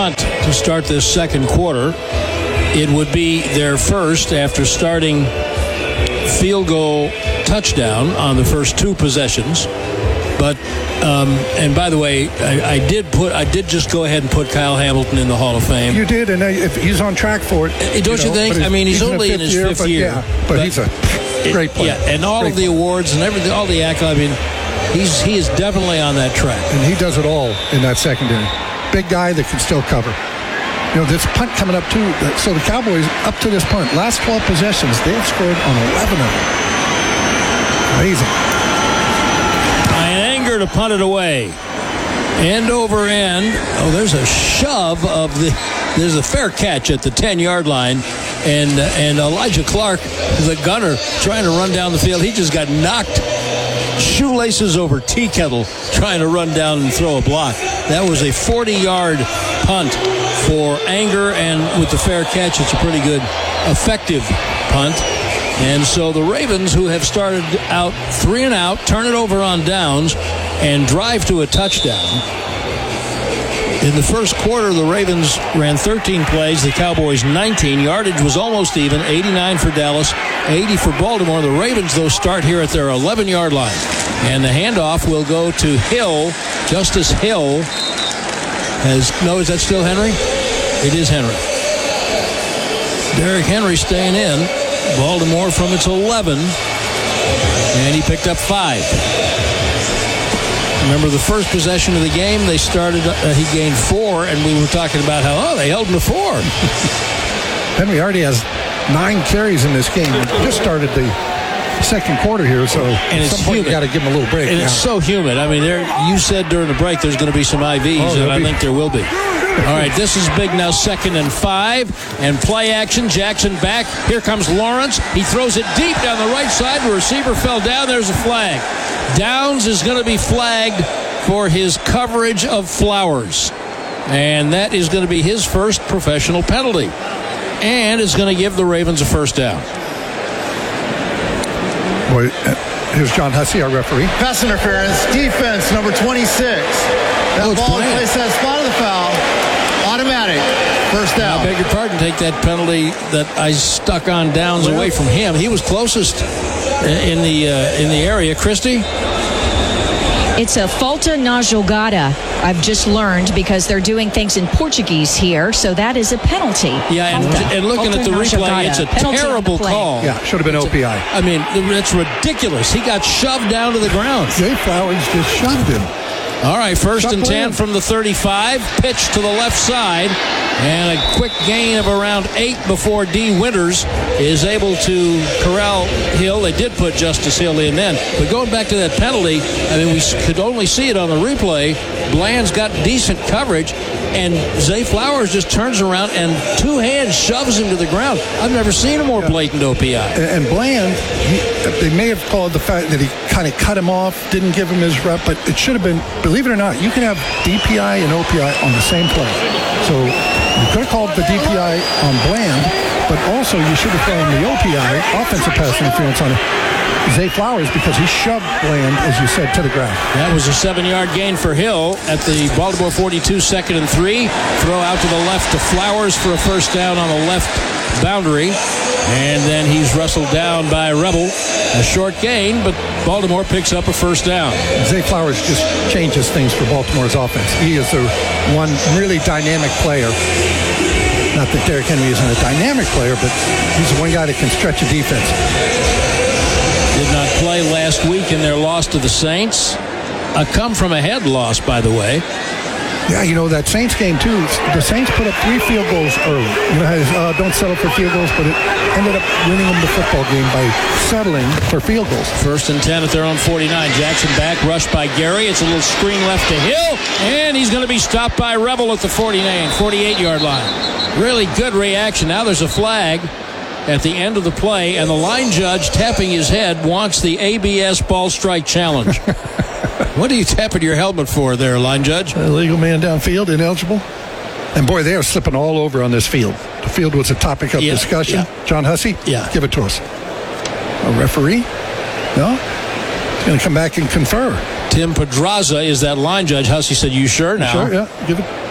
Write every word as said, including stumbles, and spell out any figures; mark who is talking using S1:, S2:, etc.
S1: punt to start this second quarter. It would be their first after starting field goal touchdown on the first two possessions. But um, and by the way, I, I did put I did just go ahead and put Kyle Hamilton in the Hall of Fame.
S2: You did, and if he's on track for it.
S1: Don't you, know, you think? I mean, he's, he's only in, in his
S2: year,
S1: fifth
S2: but
S1: year.
S2: Yeah, but, but he's a great player.
S1: Yeah, and all
S2: great
S1: of the
S2: player.
S1: awards and everything, all the accolades. I mean, he's he is definitely on that track.
S2: And he does it all in that secondary. Big guy that can still cover. You know, this punt coming up too. So the Cowboys up to this punt, last twelve possessions, they've scored on eleven of them. Amazing.
S1: To punt it away. End over end. Oh, there's a shove of the. There's a fair catch at the ten-yard line, and uh, and Elijah Clark, the gunner, trying to run down the field. He just got knocked shoelaces over tea kettle trying to run down and throw a block. That was a forty-yard punt for Anger, and with the fair catch, it's a pretty good, effective punt. And so the Ravens, who have started out three and out, turn it over on downs and drive to a touchdown. In the first quarter, the Ravens ran thirteen plays, the Cowboys nineteen. Yardage was almost even, eighty-nine for Dallas, eighty for Baltimore. The Ravens, though, start here at their eleven-yard line. And the handoff will go to Hill. Justice Hill has, no, is that still Henry? It is Henry. Derrick Henry staying in. Baltimore from its eleven, and he picked up five. Remember the first possession of the game, they started, uh, he gained four, and we were talking about how, oh, they held him to four.
S2: Henry already has nine carries in this game. Just started the second quarter here, so
S1: and
S2: at some point you got to give him a little break.
S1: And
S2: now.
S1: It's so humid. I mean, there. You said during the break there's going to be some I Vs,
S2: oh,
S1: and I
S2: be.
S1: think there will be. All right, this is big now, second and five, and play action. Jackson back. Here comes Lawrence. He throws it deep down the right side. The receiver fell down. There's a flag. Downs is going to be flagged for his coverage of Flowers, and that is going to be his first professional penalty, and it's going to give the Ravens a first down.
S2: Boy, here's John Hussey, our referee.
S3: Pass interference, defense, number twenty-six. That
S1: oh,
S3: ball in place that spot of the foul. Automatic. First down.
S1: I beg your pardon. Take that penalty that I stuck on Downs well, away from him. He was closest in the uh, in the area. Christy?
S4: It's a falta na jogada, I've just learned, because they're doing things in Portuguese here, so that is a penalty.
S1: Yeah, and, and looking falta at the replay, it's a terrible call.
S2: Yeah, should have been O P I.
S1: I mean, it's ridiculous. He got shoved down to the ground.
S2: Zay Flowers just shoved him.
S1: All right, first and ten from the thirty-five. Pitch to the left side. And a quick gain of around eight before D. Winters is able to corral Hill. They did put Justice Hill in then. But going back to that penalty, I mean, we could only see it on the replay. Bland's got decent coverage, and Zay Flowers just turns around and two hands shoves him to the ground. I've never seen a more blatant O P I.
S2: And Bland, he, they may have called the fact that he kind of cut him off, didn't give him his rep, but it should have been, believe it or not, you can have D P I and O P I on the same play. So you could have called the D P I on Bland, but also you should have thrown the O P I, offensive pass interference, on Zay Flowers, because he shoved Bland, as you said, to the ground.
S1: That was a seven-yard gain for Hill at the Baltimore forty-two, second and three. Throw out to the left to Flowers for a first down on the left boundary. And then he's wrestled down by Rebel. A short gain, but Baltimore picks up a first down.
S2: Zay Flowers just changes things for Baltimore's offense. He is the one really dynamic player. Not that Derrick Henry isn't a dynamic player, but he's the one guy that can stretch a defense.
S1: Did not play last week in their loss to the Saints. A come-from-ahead loss, by the way.
S2: Yeah, you know, that Saints game, too, the Saints put up three field goals early. You know, uh, don't settle for field goals, but it ended up winning them the football game by settling for field goals.
S1: First and ten at their own forty-nine. Jackson back, rushed by Gary. It's a little screen left to Hill, and he's going to be stopped by Rebel at the forty-nine, forty-eight-yard line. Really good reaction. Now there's a flag at the end of the play, and the line judge, tapping his head, wants the A B S ball strike challenge. What are you tapping your helmet for there, line judge?
S2: Illegal man downfield, ineligible. And boy, they are slipping all over on this field. The field was a topic of
S1: yeah,
S2: discussion.
S1: Yeah.
S2: John Hussey?
S1: Yeah.
S2: Give it to us. A referee? No? He's going to come back and confer.
S1: Tim Pedraza is that line judge. Hussey said, you sure now?
S2: Sure, yeah. Give it.